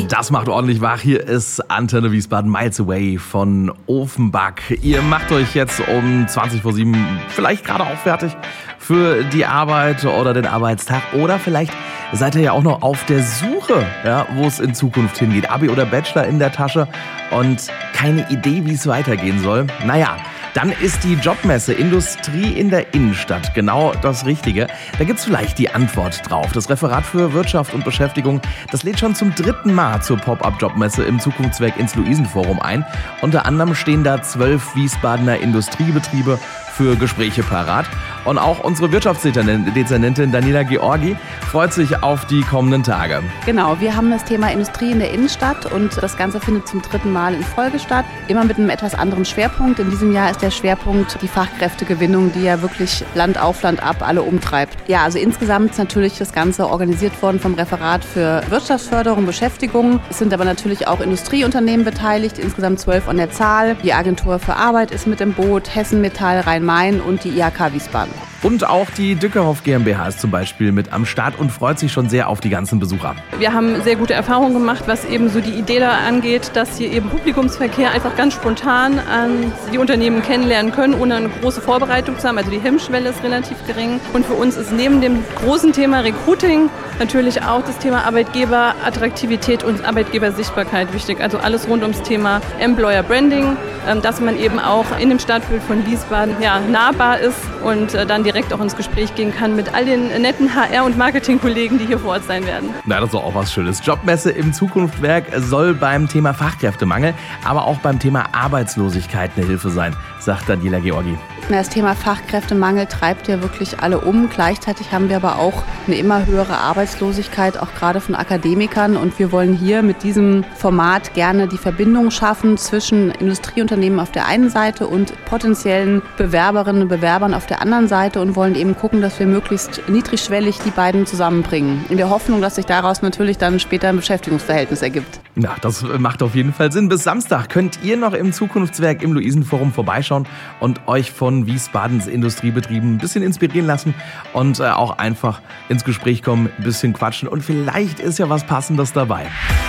Das macht ordentlich wach. Hier ist Antenne Wiesbaden, Miles Away von Ofenback. Ihr macht euch jetzt um 7:20 vielleicht gerade auch fertig für die Arbeit oder den Arbeitstag. Oder vielleicht seid ihr ja auch noch auf der Suche, ja, wo es in Zukunft hingeht. Abi oder Bachelor in der Tasche und keine Idee, wie es weitergehen soll. Naja, dann ist die Jobmesse Industrie in der Innenstadt genau das Richtige. Da gibt's vielleicht die Antwort drauf. Das Referat für Wirtschaft und Beschäftigung, das lädt schon zum 3. Mal zur Pop-Up-Jobmesse im Zukunftswerk ins Luisenforum ein. Unter anderem stehen da 12 Wiesbadener Industriebetriebe für Gespräche parat. Und auch unsere Wirtschaftsdezernentin Daniela Georgi freut sich auf die kommenden Tage. Genau, wir haben das Thema Industrie in der Innenstadt und das Ganze findet zum 3. Mal in Folge statt. Immer mit einem etwas anderen Schwerpunkt. In diesem Jahr ist der Schwerpunkt die Fachkräftegewinnung, die ja wirklich Land auf, Land ab alle umtreibt. Ja, also insgesamt ist natürlich das Ganze organisiert worden vom Referat für Wirtschaftsförderung und Beschäftigung. Es sind aber natürlich auch Industrieunternehmen beteiligt, insgesamt 12 an der Zahl. Die Agentur für Arbeit ist mit im Boot, Hessen Metall, Rhein-Main und die IHK Wiesbaden. Und auch die Dückerhoff GmbH ist zum Beispiel mit am Start und freut sich schon sehr auf die ganzen Besucher. Wir haben sehr gute Erfahrungen gemacht, was eben so die Idee da angeht, dass hier eben Publikumsverkehr einfach ganz spontan die Unternehmen kennenlernen können, ohne eine große Vorbereitung zu haben. Also die Hemmschwelle ist relativ gering. Und für uns ist neben dem großen Thema Recruiting natürlich auch das Thema Arbeitgeberattraktivität und Arbeitgebersichtbarkeit wichtig. Also alles rund ums Thema Employer Branding, dass man eben auch in dem Stadtbild von Wiesbaden nahbar ist und dann direkt auch ins Gespräch gehen kann mit all den netten HR- und Marketingkollegen, die hier vor Ort sein werden. Na, das ist doch auch was Schönes. Jobmesse im Zukunftswerk soll beim Thema Fachkräftemangel, aber auch beim Thema Arbeitslosigkeit eine Hilfe sein, sagt Daniela Georgi. Das Thema Fachkräftemangel treibt ja wirklich alle um. Gleichzeitig haben wir aber auch eine immer höhere Arbeitslosigkeit, auch gerade von Akademikern. Und wir wollen hier mit diesem Format gerne die Verbindung schaffen zwischen Industrieunternehmen auf der einen Seite und potenziellen Bewerberinnen und Bewerbern auf der anderen Seite und wollen eben gucken, dass wir möglichst niedrigschwellig die beiden zusammenbringen. In der Hoffnung, dass sich daraus natürlich dann später ein Beschäftigungsverhältnis ergibt. Na, das macht auf jeden Fall Sinn. Bis Samstag könnt ihr noch im Zukunftswerk im Luisenforum vorbeischauen und euch von Wiesbadens Industriebetrieben ein bisschen inspirieren lassen und auch einfach ins Gespräch kommen, ein bisschen quatschen und vielleicht ist ja was Passendes dabei.